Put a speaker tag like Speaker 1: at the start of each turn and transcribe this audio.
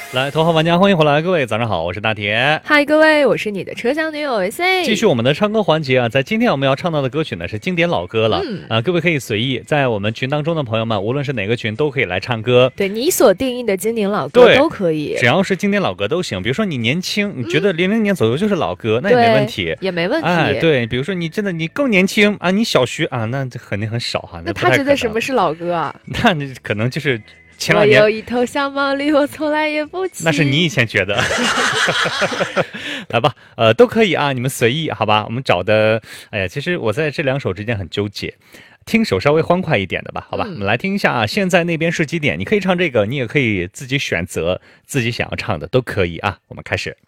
Speaker 1: 来，头号玩家，欢迎回来，各位早上好，我是大铁。
Speaker 2: 嗨，各位，我是你的车厢女友 AC。
Speaker 1: 继续我们的唱歌环节啊，在今天我们要唱到的歌曲呢是经典老歌了。各位可以随意在我们群当中的朋友们，无论是哪个群都可以来唱歌。
Speaker 2: 对你所定义的经典老歌都可以，
Speaker 1: 只要是经典老歌都行。比如说你年轻，你觉得00年左右就是老歌，那也没问题，
Speaker 2: 也没问题。
Speaker 1: 对，比如说你真的你更年轻啊，你小学啊，那这肯定很少哈。
Speaker 2: 那他觉得什么是老歌啊？
Speaker 1: 那可能就是前两年。
Speaker 2: 我有一头小毛驴，我从来也不骑。
Speaker 1: 那是你以前觉得。来吧，都可以啊，你们随意，好吧？我们找的，哎呀，其实我在这两首之间很纠结，听首稍微欢快一点的吧，好吧？我们来听一下啊，现在那边是几点？你可以唱这个，你也可以自己选择自己想要唱的，都可以啊。我们开始。